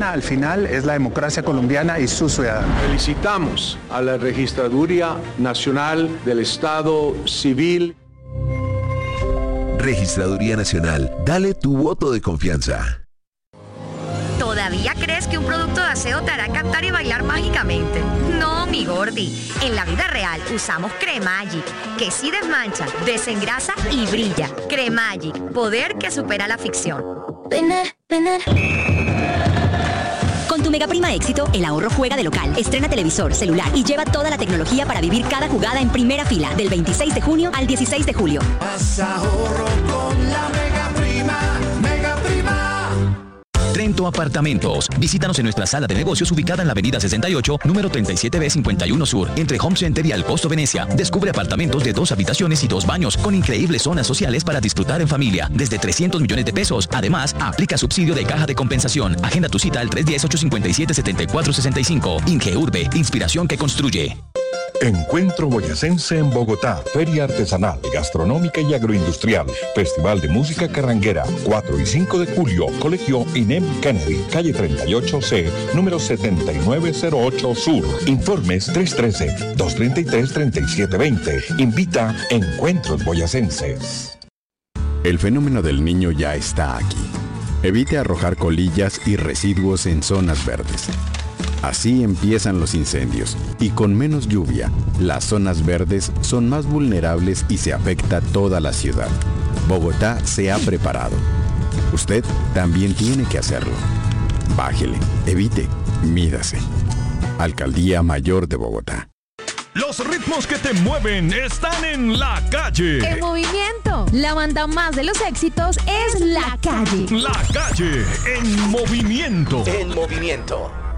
Al final es la democracia colombiana y sus ciudadanos. Felicitamos a la Registraduría Nacional del Estado Civil. Registraduría Nacional, dale tu voto de confianza. ¿Todavía crees que un producto de aseo te hará cantar y bailar mágicamente? No, mi gordi. En la vida real usamos Cremagic, que sí desmancha, desengrasa y brilla. Cremagic, poder que supera la ficción. Con tu Mega Prima Éxito, el ahorro juega de local. Estrena televisor, celular y lleva toda la tecnología para vivir cada jugada en primera fila, del 26 de junio al 16 de julio. Haz ahorro con la Mega Prima, Mega Prima. Trento Apartamentos. Visítanos en nuestra sala de negocios ubicada en la avenida 68, número 37B 51 Sur, entre Home Center y Alcosto Venecia. Descubre apartamentos de 2 habitaciones y 2 baños, con increíbles zonas sociales para disfrutar en familia, desde 300 millones de pesos. Además, aplica subsidio de caja de compensación. Agenda tu cita al 310-857-7465. Ingeurbe, inspiración que construye. Encuentro Boyacense en Bogotá, Feria Artesanal, Gastronómica y Agroindustrial, Festival de Música Carranguera, 4 y 5 de julio, Colegio INEM Kennedy, calle 38C, número 7908 Sur. Informes 313-233-3720. Invita Encuentros Boyacenses. El fenómeno del niño ya está aquí. Evite arrojar colillas y residuos en zonas verdes. Así empiezan los incendios, y con menos lluvia, las zonas verdes son más vulnerables y se afecta toda la ciudad. Bogotá se ha preparado. Usted también tiene que hacerlo. Bájele, evite, mídase. Alcaldía Mayor de Bogotá. Los ritmos que te mueven están en La Calle. En movimiento. La banda más de los éxitos es La Calle. La Calle en movimiento. En movimiento.